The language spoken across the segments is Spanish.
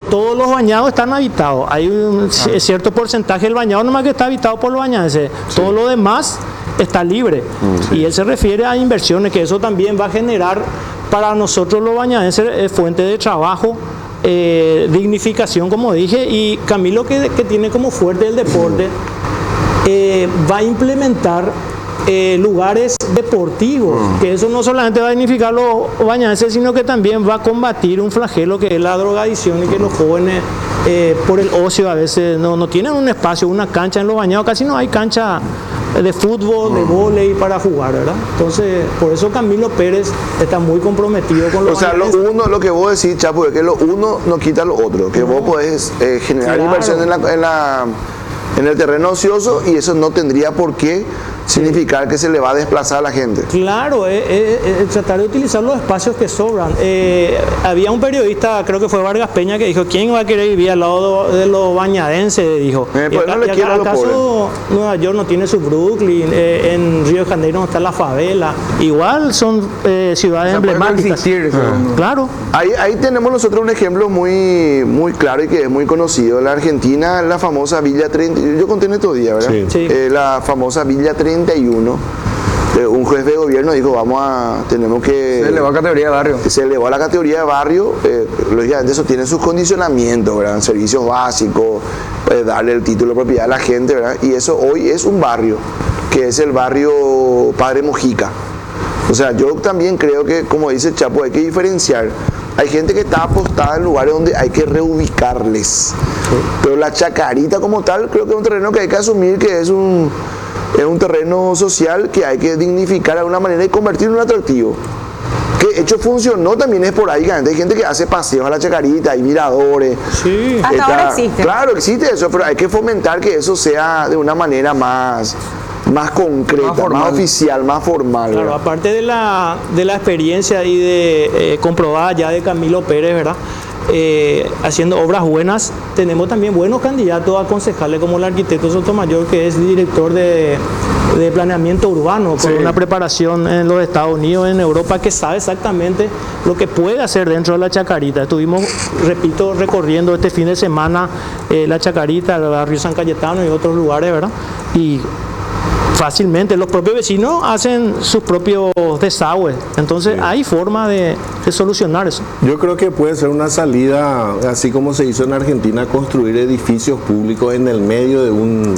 todos los bañados están habitados. Hay un cierto porcentaje del bañado nomás que está habitado por los bañadenses. Sí. Todo lo demás está libre. Sí. Y él se refiere a inversiones, que eso también va a generar para nosotros los bañadenses fuente de trabajo, dignificación, como dije. Y Camilo, que tiene como fuerte el deporte, va a implementar lugares deportivos, que eso no solamente va a dignificar los bañadenses, sino que también va a combatir un flagelo que es la drogadicción, y que los jóvenes por el ocio a veces no tienen un espacio, una cancha en los bañados. Casi no hay cancha de fútbol, de vóley para jugar, ¿verdad? Entonces, por eso Camilo Pérez está muy comprometido con los bañadenses. O sea, lo que vos decís, Chapo, es que lo uno no quita lo otro, que vos podés generar inversión en el terreno ocioso, y eso no tendría por qué significar que se le va a desplazar a la gente. Claro, tratar de utilizar los espacios que sobran. Había un periodista, creo que fue Vargas Peña, que dijo: ¿quién va a querer vivir al lado de los bañadenses? Dijo. ¿Acaso Nueva York no tiene su Brooklyn? En Río de Janeiro no está la favela. Igual son ciudades emblemáticas. Claro. Ahí tenemos nosotros un ejemplo muy, muy claro y que es muy conocido. En la Argentina, la famosa Villa 30, yo conté en estos días, ¿verdad? Sí. La famosa Villa 31. Un juez de gobierno dijo: tenemos que... Se elevó a categoría de barrio. Se elevó a la categoría de barrio. Lógicamente eso tiene sus condicionamientos, ¿verdad? Servicios básicos, darle el título de propiedad a la gente, ¿verdad? Y eso hoy es un barrio, que es el barrio Padre Mojica. O sea, yo también creo que, como dice el Chapo, hay que diferenciar. Hay gente que está apostada en lugares donde hay que reubicarles. Sí. Pero la Chacarita como tal, creo que es un terreno que hay que asumir que es un terreno social que hay que dignificar de alguna manera y convertir en un atractivo. Que de hecho funcionó también es por ahí. Hay gente que hace paseos a la Chacarita, hay miradores. Sí. Hasta ahora existe. Claro, existe eso, pero hay que fomentar que eso sea de una manera más concreta, más oficial, más formal. Claro, aparte de la experiencia y de comprobada ya de Camilo Pérez, ¿verdad? Haciendo obras buenas, tenemos también buenos candidatos a concejales, como el arquitecto Sotomayor, que es director de planeamiento urbano, con una preparación en los Estados Unidos, en Europa, que sabe exactamente lo que puede hacer dentro de la Chacarita. Estuvimos, repito, recorriendo este fin de semana la Chacarita, el barrio San Cayetano y otros lugares, ¿verdad? Y fácilmente los propios vecinos hacen sus propios desagües. Entonces hay forma de solucionar eso. Yo creo que puede ser una salida, así como se hizo en Argentina, construir edificios públicos en el medio de un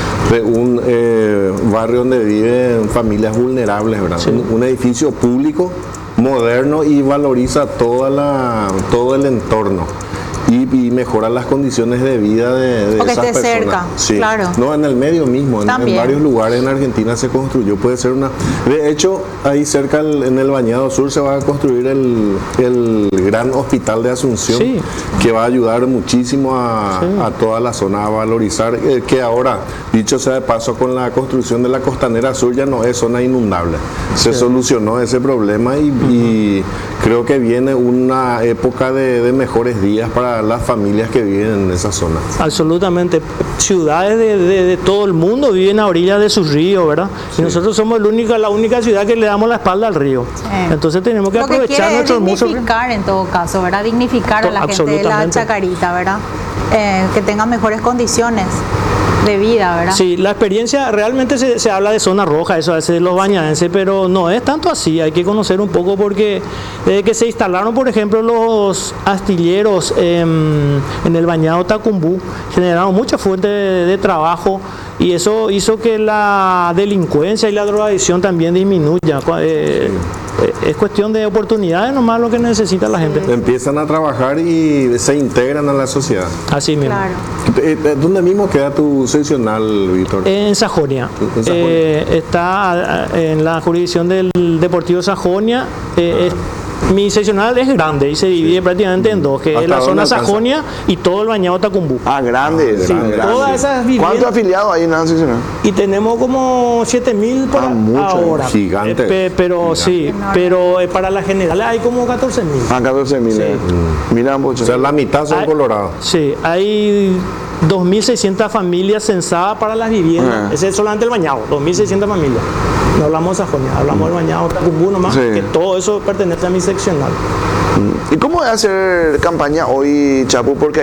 barrio donde viven familias vulnerables, ¿verdad? Sí. Un edificio público moderno y valoriza todo el entorno. Y mejora las condiciones de vida de esas personas. Cerca, sí. Claro. No, en el medio mismo, en varios lugares en Argentina se construyó, puede ser una... De hecho, ahí cerca en el Bañado Sur se va a construir el gran hospital de Asunción, sí, que va a ayudar muchísimo a toda la zona a valorizar, que ahora, dicho sea de paso, con la construcción de la Costanera Sur ya no es zona inundable. Se solucionó ese problema y creo que viene una época de mejores días para las familias que viven en esa zona. Absolutamente. Ciudades de todo el mundo viven a orillas de sus ríos, ¿verdad? Sí. Y nosotros somos la única ciudad que le damos la espalda al río. Sí. Entonces tenemos que aprovechar nuestro hermoso... Dignificar en todo caso, ¿verdad? Dignificar a la gente de la Chacarita, ¿verdad? Que tengan mejores condiciones de vida, ¿verdad? Sí, la experiencia, realmente se habla de zona roja, eso a veces de los bañadenses, pero no es tanto así, hay que conocer un poco, porque desde que se instalaron, por ejemplo, los astilleros en el Bañado Tacumbú, generaron mucha fuente de trabajo, y eso hizo que la delincuencia y la drogadicción también disminuya. Es cuestión de oportunidades nomás lo que necesita la gente. Empiezan a trabajar y se integran a la sociedad. Así mismo. Claro. ¿Dónde mismo queda tu seccional, Víctor? En Sajonia. Está en la jurisdicción del Deportivo Sajonia. Mi seccional es grande y se divide prácticamente en dos, que es la zona Sajonia y todo el Bañado Tacumbú. Grande. Sí, grande. Todas esas viviendas. ¿Cuántos afiliados hay en la seccional? Y tenemos como 7.000 por ahora. Gigante. Pero sí, pero para la general hay como 14.000. 14.000. Sí. Mira, mucho. O sea, la mitad son colorados. Sí, hay 2.600 familias censadas para las viviendas. Ese es solamente el Bañado, 2.600 familias. No hablamos de Sajonia, hablamos del Bañado Tacumbú nomás, que todo eso pertenece a mi seccional. ¿Y cómo es hacer campaña hoy, Chapo? Porque